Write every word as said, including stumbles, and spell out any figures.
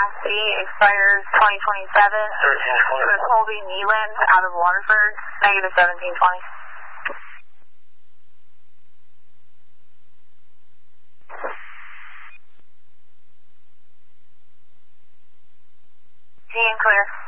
Class C expires twenty twenty-seven. thirteen twenty. For Colby Neeland out of Waterford, negative seventeen twenty. G and clear.